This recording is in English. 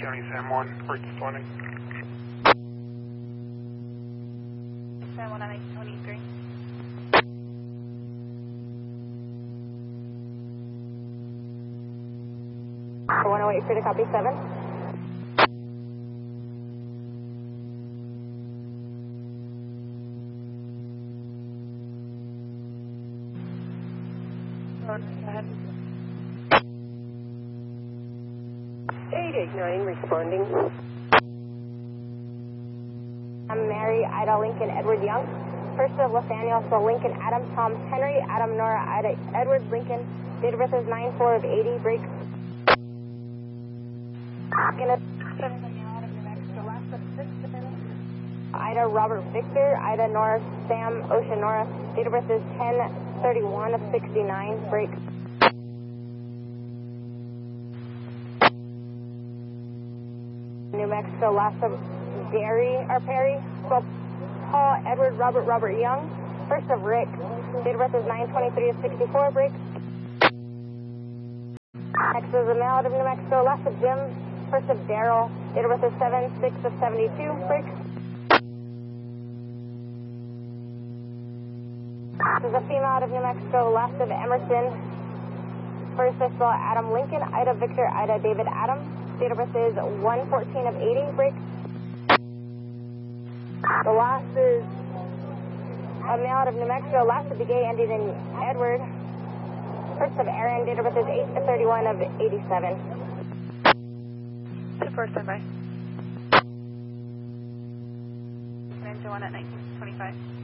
County San Juan, responding. San Juan on 1923. I want to wait for the copy 7. Go ahead. 889 responding. I'm Mary, Ida, Lincoln, Edward Young. First of Nathaniel, so Lincoln, Adam, Tom, Henry, Adam, Nora, Ida, Edward, Lincoln. Date of birth is 9/4 of 80. Break. Ida, Robert, Victor, Ida, Nora, Sam, Ocean, Nora. Date of birth is 10/31 of 69. Break. New Mexico, last of Gary or Perry. So Paul, Edward, Robert, Robert Young. First of Rick. Date of birth is 9/23 of 64. Break. Next is the mail out of New Mexico, last of Jim. First of Daryl. Date of birth is 7/6 of 72. Break. This is a female out of New Mexico, last of Emerson. First I saw Adam Lincoln, Ida Victor, Ida David Adam. Date of birth is 1/14 of 80. Break. The last is a male out of New Mexico, last of the gay ended in Edward. First of Aaron, date of birth is 8/31 of 87. The first time by. 9/1 at 1925.